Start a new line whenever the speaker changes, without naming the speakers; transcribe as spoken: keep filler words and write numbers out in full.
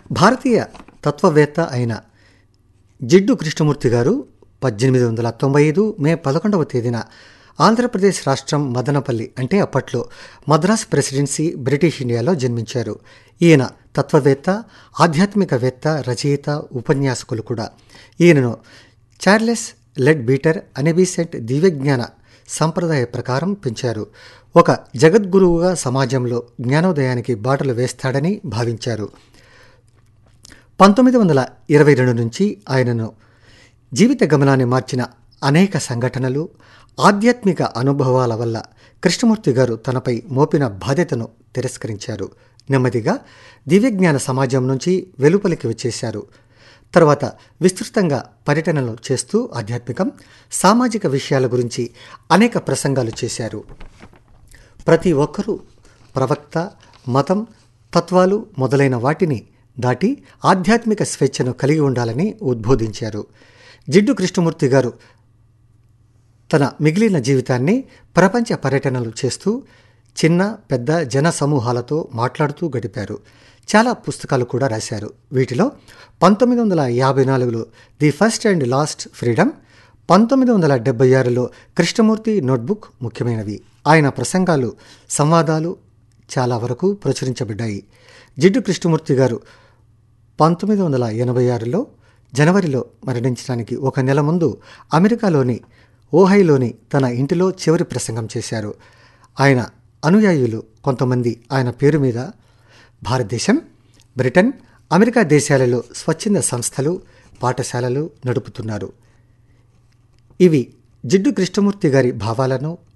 భారతీయ తత్వవేత్త అయిన జిడ్డు కృష్ణమూర్తి గారు పద్దెనిమిది వందల తొంభై ఐదు మే పదకొండవ తేదీన ఆంధ్రప్రదేశ్ రాష్ట్రం మదనపల్లి అంటే అప్పట్లో మద్రాస్ ప్రెసిడెన్సీ బ్రిటిష్ ఇండియాలో జన్మించారు. ఈయన తత్వవేత్త, ఆధ్యాత్మికవేత్త, రచయిత, ఉపన్యాసకులు కూడా. ఈయనను చార్లెస్ లెడ్ బీటర్ అనెబీసెంట్ దివ్యజ్ఞాన సంప్రదాయ ప్రకారం పెంచారు. ఒక జగద్గురువుగా సమాజంలో జ్ఞానోదయానికి బాటలు వేస్తాడని భావించారు. పంతొమ్మిది వందల ఇరవై రెండు నుంచి ఆయనను జీవిత గమనాన్ని మార్చిన అనేక సంఘటనలు, ఆధ్యాత్మిక అనుభవాల వల్ల కృష్ణమూర్తి గారు తనపై మోపిన బాధ్యతను తిరస్కరించారు. నెమ్మదిగా దివ్యజ్ఞాన సమాజం నుంచి వెలుపలికి వచ్చేశారు. తర్వాత విస్తృతంగా పర్యటనలు చేస్తూ ఆధ్యాత్మికం, సామాజిక విషయాల గురించి అనేక ప్రసంగాలు చేశారు. ప్రతి ఒక్కరూ ప్రవక్త, మతం, తత్వాలు మొదలైన వాటిని దాటి ఆధ్యాత్మిక స్వేచ్ఛను కలిగి ఉండాలని ఉద్బోధించారు. జిడ్డు కృష్ణమూర్తి గారు తన మిగిలిన జీవితాన్ని ప్రపంచ పర్యటనలు చేస్తూ చిన్న పెద్ద జన సమూహాలతో మాట్లాడుతూ గడిపారు. చాలా పుస్తకాలు కూడా రాశారు. వీటిలో పంతొమ్మిది వందల యాభై నాలుగులో the first and last freedom, పంతొమ్మిది వందల డెబ్బై ఆరులో కృష్ణమూర్తి నోట్బుక్ ముఖ్యమైనవి. ఆయన ప్రసంగాలు, సంవాదాలు చాలా వరకు ప్రచురించబడ్డాయి. జిడ్డు కృష్ణమూర్తి గారు పంతొమ్మిది వందల ఎనభై ఆరులో జనవరిలో మరణించడానికి ఒక నెల ముందు అమెరికాలోని ఓహైలోని తన ఇంటిలో చివరి ప్రసంగం చేశారు. ఆయన అనుయాయులు కొంతమంది ఆయన పేరు మీద భారతదేశం, బ్రిటన్, అమెరికా దేశాలలో స్వచ్ఛంద సంస్థలు, పాఠశాలలు నడుపుతున్నారు. ఇవి జిడ్డు కృష్ణమూర్తి గారి భావాలను,